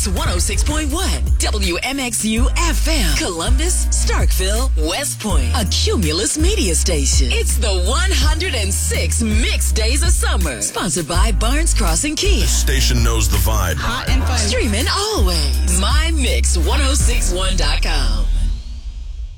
106.1, WMXU FM, Columbus, Starkville, West Point, a Cumulus media station. It's the 106 Mixed Days of Summer, sponsored by Barnes Crossing Kia. This station knows the vibe. Hot and fun. Streaming always. MyMix1061.com.